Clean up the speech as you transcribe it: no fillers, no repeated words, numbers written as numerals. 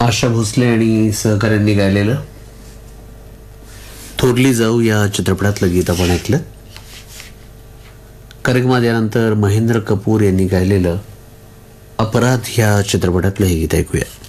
आशा भोसले आणि सहकाऱ्यांनी गायलेलं थोरली जाऊ या चित्रपटातलं गीत आपण ऐकलं. कार्यक्रमात यानंतर महेंद्र कपूर यांनी गायलेलं अपराध ह्या चित्रपटातलं हे गीत ऐकूया.